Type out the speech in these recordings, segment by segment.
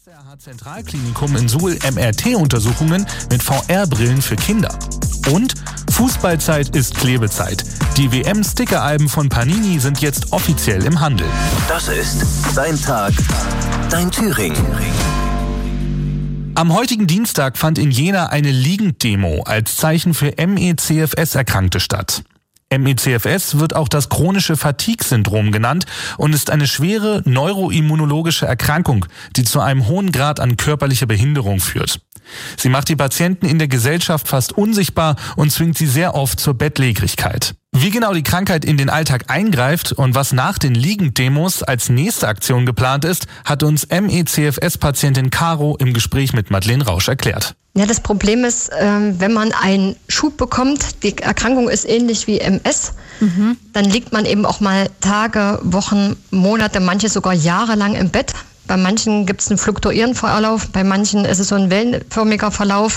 SRH Zentralklinikum in Suhl MRT-Untersuchungen mit VR-Brillen für Kinder. Und Fußballzeit ist Klebezeit. Die WM-Stickeralben von Panini sind jetzt offiziell im Handel. Das ist dein Tag, dein Thüringen. Am heutigen Dienstag fand in Jena eine Liegenddemo als Zeichen für ME/CFS-Erkrankte statt. ME/CFS wird auch das chronische Fatigue-Syndrom genannt und ist eine schwere neuroimmunologische Erkrankung, die zu einem hohen Grad an körperlicher Behinderung führt. Sie macht die Patienten in der Gesellschaft fast unsichtbar und zwingt sie sehr oft zur Bettlägerigkeit. Wie genau die Krankheit in den Alltag eingreift und was nach den Liegenddemos als nächste Aktion geplant ist, hat uns ME/CFS-Patientin Caro im Gespräch mit Madeleine Rausch erklärt. Ja, das Problem ist, wenn man einen Schub bekommt, die Erkrankung ist ähnlich wie MS, dann liegt man eben auch mal Tage, Wochen, Monate, manche sogar jahrelang im Bett. Bei manchen gibt es einen fluktuierenden Verlauf, bei manchen ist es so ein wellenförmiger Verlauf.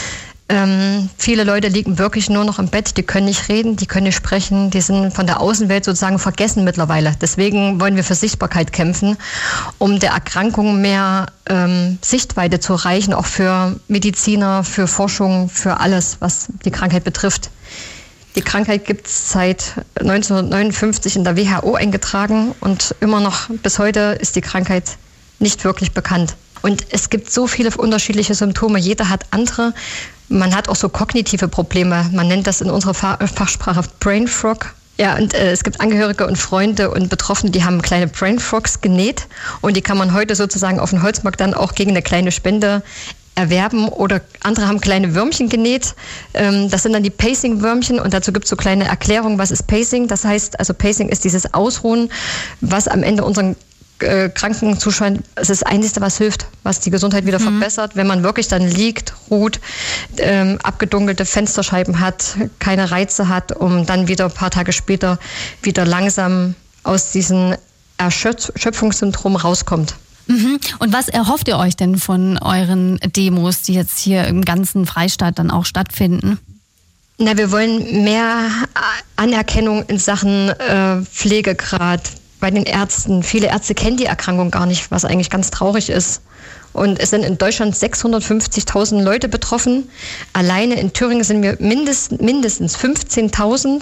Viele Leute liegen wirklich nur noch im Bett, die können nicht reden, die können nicht sprechen, die sind von der Außenwelt sozusagen vergessen mittlerweile. Deswegen wollen wir für Sichtbarkeit kämpfen, um der Erkrankung mehr Sichtweite zu erreichen, auch für Mediziner, für Forschung, für alles, was die Krankheit betrifft. Die Krankheit gibt es seit 1959 in der WHO eingetragen und immer noch bis heute ist die Krankheit nicht wirklich bekannt. Und es gibt so viele unterschiedliche Symptome, jeder hat andere. Man hat auch so kognitive Probleme. Man nennt das in unserer Fachsprache Brain Fog. Ja, und es gibt Angehörige und Freunde und Betroffene, die haben kleine Brain Frogs genäht. Und die kann man heute sozusagen auf dem Holzmarkt dann auch gegen eine kleine Spende erwerben. Oder andere haben kleine Würmchen genäht. Das sind dann die Pacing-Würmchen. Und dazu gibt es so kleine Erklärungen, was ist Pacing. Das heißt, also Pacing ist dieses Ausruhen, was am Ende unseren Krankenzustand, es ist das Einzige, was hilft, was die Gesundheit wieder verbessert, wenn man wirklich dann liegt, ruht, abgedunkelte Fensterscheiben hat, keine Reize hat, um dann wieder ein paar Tage später wieder langsam aus diesem Erschöpfungssyndrom rauskommt. Und was erhofft ihr euch denn von euren Demos, die jetzt hier im ganzen Freistaat dann auch stattfinden? Na, wir wollen mehr Anerkennung in Sachen Pflegegrad bei den Ärzten. Viele Ärzte kennen die Erkrankung gar nicht, was eigentlich ganz traurig ist. Und es sind in Deutschland 650.000 Leute betroffen. Alleine in Thüringen sind wir mindestens 15.000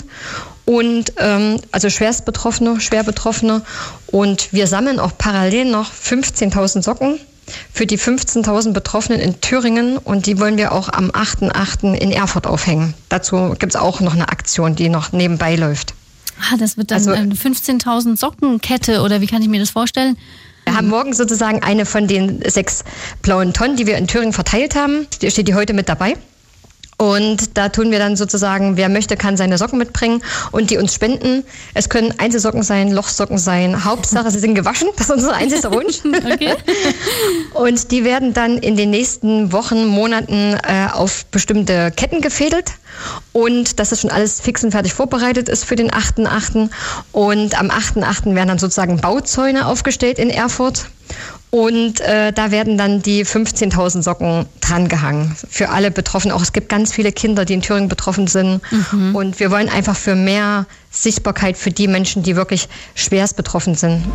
und also schwer Betroffene. Und wir sammeln auch parallel noch 15.000 Socken für die 15.000 Betroffenen in Thüringen und die wollen wir auch am 8.8. in Erfurt aufhängen. Dazu gibt es auch noch eine Aktion, die noch nebenbei läuft. Das wird dann also eine 15.000 Sockenkette oder wie kann ich mir das vorstellen? Wir haben morgen sozusagen eine von den 6 blauen Tonnen, die wir in Thüringen verteilt haben. Die steht die heute mit dabei. Und da tun wir dann sozusagen, wer möchte, kann seine Socken mitbringen und die uns spenden. Es können Einzelsocken sein, Lochsocken sein. Hauptsache, sie sind gewaschen. Das ist unser einziger Wunsch. Okay. Und die werden dann in den nächsten Wochen, Monaten auf bestimmte Ketten gefädelt. Und dass das schon alles fix und fertig vorbereitet ist für den 8.8. Und am 8.8. werden dann sozusagen Bauzäune aufgestellt in Erfurt. Und da werden dann die 15.000 Socken drangehangen. Für alle Betroffenen auch. Es gibt ganz viele Kinder, die in Thüringen betroffen sind. Und wir wollen einfach für mehr Sichtbarkeit für die Menschen, die wirklich schwerst betroffen sind.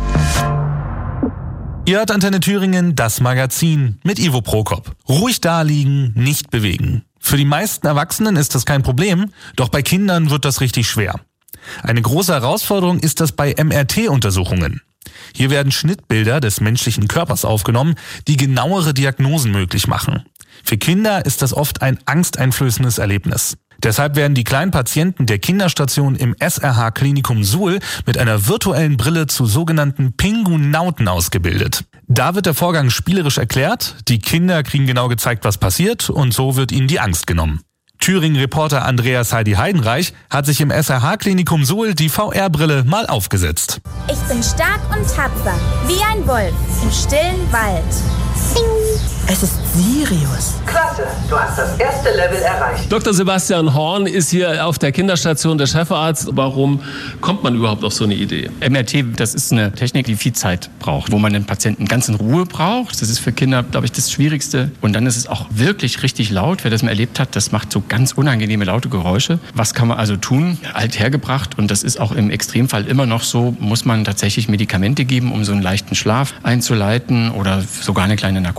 Ihr hört Antenne Thüringen, das Magazin mit Ivo Prokop. Ruhig daliegen, nicht bewegen. Für die meisten Erwachsenen ist das kein Problem, doch bei Kindern wird das richtig schwer. Eine große Herausforderung ist das bei MRT-Untersuchungen. Hier werden Schnittbilder des menschlichen Körpers aufgenommen, die genauere Diagnosen möglich machen. Für Kinder ist das oft ein angsteinflößendes Erlebnis. Deshalb werden die kleinen Patienten der Kinderstation im SRH-Klinikum Suhl mit einer virtuellen Brille zu sogenannten Pingunauten ausgebildet. Da wird der Vorgang spielerisch erklärt, die Kinder kriegen genau gezeigt, was passiert und so wird ihnen die Angst genommen. Thüringen-Reporter Andreas Heidi Heidenreich hat sich im SRH-Klinikum Suhl die VR-Brille mal aufgesetzt. Ich bin stark und tapfer, wie ein Wolf im stillen Wald. Es ist Sirius. Klasse, du hast das erste Level erreicht. Dr. Sebastian Horn ist hier auf der Kinderstation der Chefarzt. Warum kommt man überhaupt auf so eine Idee? MRT, das ist eine Technik, die viel Zeit braucht, wo man den Patienten ganz in Ruhe braucht. Das ist für Kinder, glaube ich, das Schwierigste. Und dann ist es auch wirklich richtig laut. Wer das mal erlebt hat, das macht so ganz unangenehme, laute Geräusche. Was kann man also tun? Althergebracht. Und das ist auch im Extremfall immer noch so, muss man tatsächlich Medikamente geben, um so einen leichten Schlaf einzuleiten oder sogar eine kleine Narkose